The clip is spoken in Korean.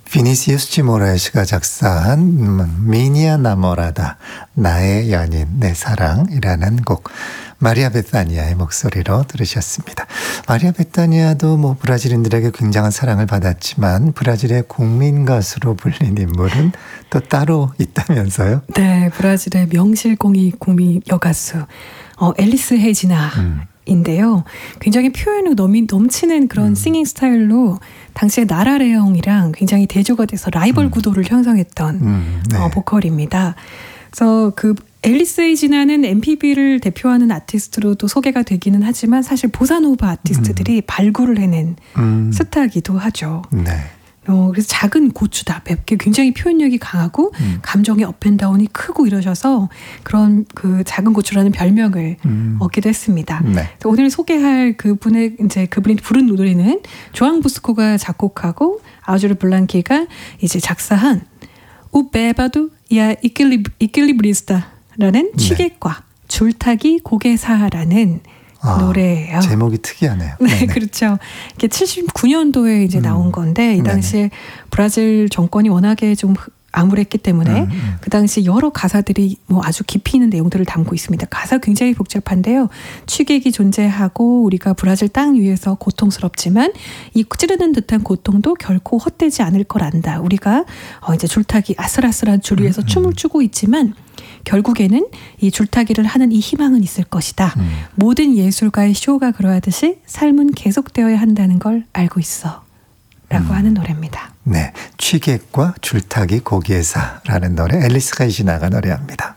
비니시우스 지 모라에스가 작사한 미니아 나모라다 나의 연인 내 사랑이라는 곡 마리아 베타니아의 목소리로 들으셨습니다. 마리아 베타니아도 브라질인들에게 굉장한 사랑을 받았지만 브라질의 국민 가수로 불린 인물은 또 따로 있다면서요? 네, 브라질의 명실공히 국민 여가수 앨리스 헤지나인데요. 굉장히 표현이 넘치는 그런 싱잉 스타일로 당시에 나라레옹이랑 굉장히 대조가 돼서 라이벌 구도를 형성했던 네. 보컬입니다. 그래서 그 앨리스 헤지나는 MPB를 대표하는 아티스트로도 소개가 되기는 하지만 사실 보사노바 아티스트들이 발굴을 해낸 스타이기도 하죠. 네. 그래서 작은 고추다, 맵게 굉장히 표현력이 강하고 감정의 업앤다운이 크고 이러셔서 그런 그 작은 고추라는 별명을 얻기도 했습니다. 네. 오늘 소개할 그분이 부른 노래는 조앙 부스코가 작곡하고 아우주르 블랑키가 이제 작사한 우 베바두 야 이퀄리브리스타라는 취객과 줄타기 고개사라는 노래예요. 제목이 특이하네요. 네, 그렇죠. 이게 79년도에 이제 나온 건데 이 당시에 브라질 정권이 워낙에 좀 암울했기 때문에 그 당시 여러 가사들이 아주 깊이 있는 내용들을 담고 있습니다. 가사 굉장히 복잡한데요. 취객이 존재하고 우리가 브라질 땅 위에서 고통스럽지만 이 찌르는 듯한 고통도 결코 헛되지 않을 걸 안다. 우리가 이제 줄타기 아슬아슬한 줄 위에서 춤을 추고 있지만 결국에는 이 줄타기를 하는 이 희망은 있을 것이다. 모든 예술가의 쇼가 그러하듯이 삶은 계속되어야 한다는 걸 알고 있어. 라고 하는 노래입니다. 네, 취객과 줄타기 고개사라는 노래 앨리스 헤지나가 노래합니다.